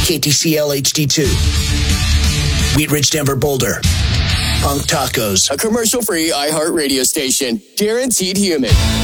KTCL HD2. Wheat Ridge, Denver, Boulder. Punk Tacos. A commercial-free iHeart radio station. Guaranteed human.